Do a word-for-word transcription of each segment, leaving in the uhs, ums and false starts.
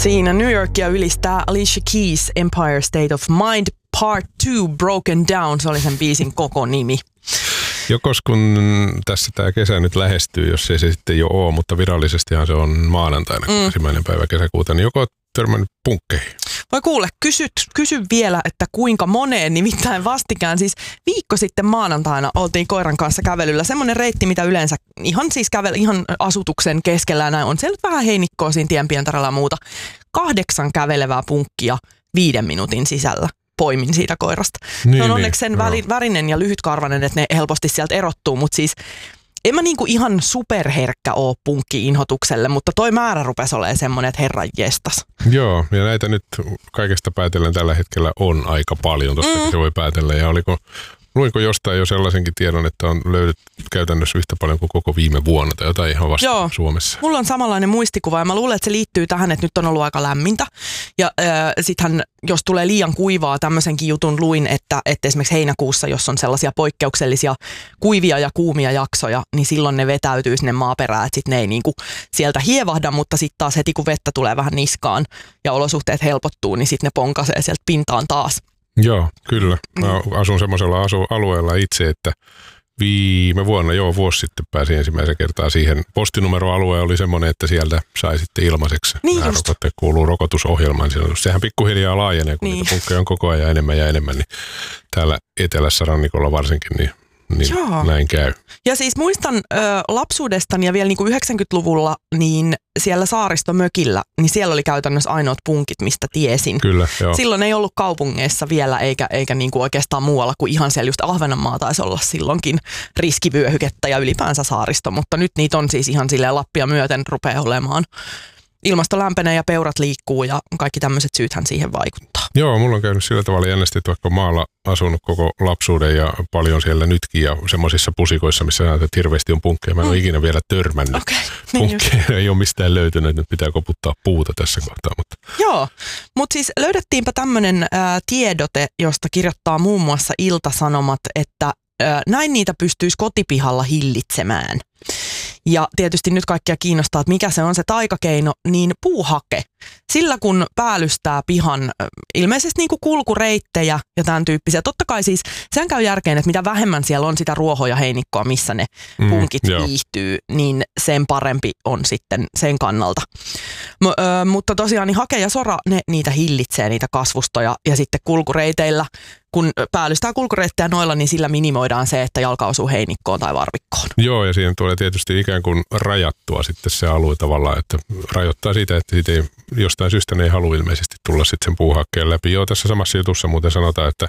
Siinä New Yorkia ylistää Alicia Keys Empire State of Mind Part two Broken Down, se oli sen biisin koko nimi. Jokos kun tässä tämä kesä nyt lähestyy, jos ei se sitten jo ole, mutta virallisestihan se on maanantaina, mm. ensimmäinen päivä kesäkuuta, niin joko törmännyt punkkeihin? Voi kuule, kysy, kysy vielä, että kuinka moneen, nimittäin vastikään siis viikko sitten maanantaina oltiin koiran kanssa kävelyllä. Semmoinen reitti, mitä yleensä ihan siis kävel, ihan asutuksen keskellä ja näin on. Siellä vähän heinikkoa siinä tienpientareella ja muuta. Kahdeksan kävelevää punkkia viiden minuutin sisällä poimin siitä koirasta. Niin, on onneksi sen niin, värinen ja lyhytkarvainen, että ne helposti sieltä erottuu, mutta siis en mä niinku ihan superherkkä oo punkki-inhotukselle, mutta toi määrä rupesi olemaan semmoinen, että herran jestas. Joo, ja näitä nyt kaikesta päätellen tällä hetkellä on aika paljon, tuosta mm. se voi päätellä. Ja oliko, luinko jostain jo sellaisenkin tiedon, että on löydetty käytännössä yhtä paljon kuin koko viime vuonna tai jotain ihan vasta Joo. Suomessa? Mulla on samanlainen muistikuva ja mä luulen, että se liittyy tähän, että nyt on ollut aika lämmintä. Ja äh, sittenhän, jos tulee liian kuivaa, tämmöisenkin jutun luin, että, että esimerkiksi heinäkuussa, jos on sellaisia poikkeuksellisia kuivia ja kuumia jaksoja, niin silloin ne vetäytyy sinne maaperään, että sitten ne ei niinku sieltä hievahda, mutta sitten taas heti kun vettä tulee vähän niskaan ja olosuhteet helpottuu, niin sitten ne ponkasee sieltä pintaan taas. Joo, kyllä. Mä asun semmoisella asu- alueella itse, että viime vuonna, joo, vuosi sitten pääsin ensimmäisen kertaa siihen. Postinumeroalue oli semmoinen, että sieltä sai sitten ilmaiseksi. Niin nämä rokotteet kuuluu rokotusohjelmaan. Sehän pikkuhiljaa laajenee, kun niin. niitä punkkeja on koko ajan enemmän ja enemmän. Niin täällä etelässä rannikolla varsinkin, niin Niin näin käy. Ja siis muistan ö, lapsuudestani ja vielä niin kuin yhdeksänkymmentäluvulla, niin siellä saaristomökillä, niin siellä oli käytännössä ainoat punkit, mistä tiesin. Kyllä, joo. Silloin ei ollut kaupungeissa vielä, eikä, eikä niin kuin oikeastaan muualla kuin ihan siellä just Ahvenanmaa taisi olla silloinkin riskivyöhykettä ja ylipäänsä saaristo, mutta nyt niitä on siis ihan silleen Lappia myöten rupeaa olemaan. Ilmasto lämpenee ja peurat liikkuu ja kaikki tämmöiset syythän siihen vaikuttaa. Joo, mulla on käynyt sillä tavalla jännästi, että vaikka maalla asunut koko lapsuuden ja paljon siellä nytkin ja semmoisissa pusikoissa, missä näet, että hirveästi on punkkeja. Mä en mm. ole ikinä vielä törmännyt. Okay, niin punkkeja ei ole mistään löytynyt, nyt pitää koputtaa puuta tässä kohtaa. Mutta. Joo, mutta siis löydettiinpä tämmöinen äh, tiedote, josta kirjoittaa muun muassa Ilta-Sanomat, että äh, näin niitä pystyisi kotipihalla hillitsemään. Ja tietysti nyt kaikkia kiinnostaa, että mikä se on se taikakeino, niin puuhake. Sillä kun päällystää pihan ilmeisesti niin kuin kulkureittejä ja tämän tyyppisiä. Totta kai siis sen käy järkeen, että mitä vähemmän siellä on sitä ruohoa ja heinikkoa, missä ne punkit mm, viihtyy, niin sen parempi on sitten sen kannalta. M- ö, mutta tosiaan niin hake ja sora, ne niitä hillitsee, niitä kasvustoja ja sitten kulkureiteillä. Kun päällystää kulkureittejä noilla, niin sillä minimoidaan se, että jalka osuu heinikkoon tai varvikkoon. Joo, ja siihen tulee tietysti ikään kuin rajattua sitten se alue tavallaan, että rajoittaa sitä, että siitä ei, jostain syystä ne ei halua ilmeisesti tulla sitten sen puuhakkeen läpi. Joo, tässä samassa jutussa muuten sanotaan, että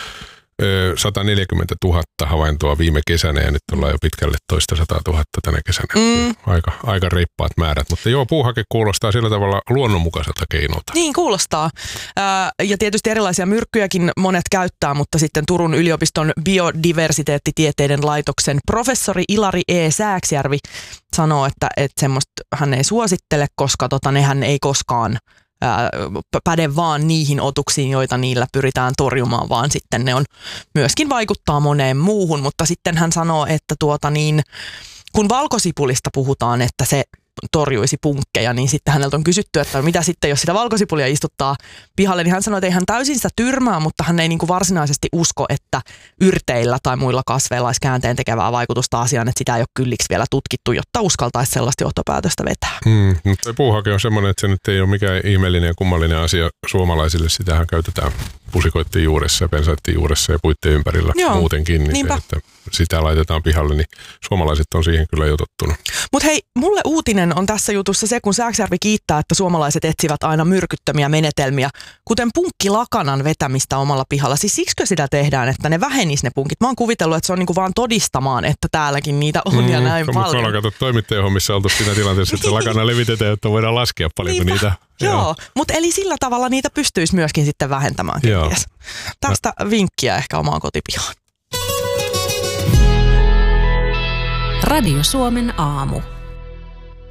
sata neljäkymmentätuhatta havaintoa viime kesänä ja nyt ollaan jo pitkälle toista sata tuhatta tänä kesänä. Mm. Aika, aika reippaat määrät, mutta joo, puuhake kuulostaa sillä tavalla luonnonmukaiselta keinolta. Niin kuulostaa. Ja tietysti erilaisia myrkkyjäkin monet käyttää, mutta sitten Turun yliopiston biodiversiteettitieteiden laitoksen professori Ilari E. Sääksjärvi sanoo, että, että semmoista hän ei suosittele, koska tota, nehän ei koskaan Ää, päde vaan niihin otuksiin, joita niillä pyritään torjumaan, vaan sitten ne on myöskin vaikuttaa moneen muuhun, mutta sitten hän sanoo, että tuota niin, kun valkosipulista puhutaan, että se torjuisi punkkeja, niin sitten häneltä on kysytty, että mitä sitten, jos sitä valkosipulia istuttaa pihalle, niin hän sanoi, että ei hän täysin sitä tyrmää, mutta hän ei niin kuin varsinaisesti usko, että yrteillä tai muilla kasveilla olisi käänteen tekevää vaikutusta asiaan, että sitä ei ole kylliksi vielä tutkittu, jotta uskaltaisi sellaista johtopäätöstä vetää. Hmm, mutta puuhake on semmoinen, että se nyt ei ole mikään ihmeellinen ja kummallinen asia suomalaisille. Sitähän käytetään pusikoitten juuressa ja pensaitten juuressa ja puitteen ympärillä Joo, muutenkin. Niin se, että sitä laitetaan pihalle, niin suomalaiset on siihen kyllä jo tottunut. Mutta hei, mulle uutinen on tässä jutussa se, kun Sääksjärvi kiittää, että suomalaiset etsivät aina myrkyttömiä menetelmiä, kuten punkkilakanan vetämistä omalla pihalla. Siis siksikö sitä tehdään, että ne vähenis ne punkit? Mä oon kuvitellut, että se on niinku vaan todistamaan, että täälläkin niitä on mm, ja näin paljon. Me ollaan katsottu toimittajahommissa oltu siinä tilanteessa, että se lakana levitetään, että voidaan laskea paljonko niitä. Joo, Joo. mutta eli sillä tavalla niitä pystyisi myöskin sitten vähentämään kenties. Tästä no. vinkkiä ehkä omaan kotipihaan. Radio Suomen aamu.